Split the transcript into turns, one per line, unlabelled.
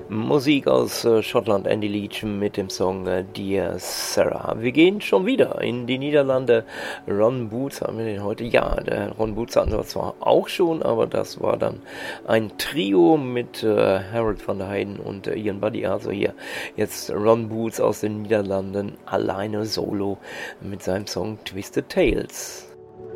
Musik aus Schottland, Andy Leach mit dem Song Dear Sarah. Wir gehen schon wieder in die Niederlande. Ron Boots haben wir den heute. Ja, der Ron Boots hatten wir zwar auch schon, aber das war dann ein Trio mit Harold van der Heijden und Ian Buddy. Also hier jetzt Ron Boots aus den Niederlanden, alleine solo mit seinem Song Twisted Tales.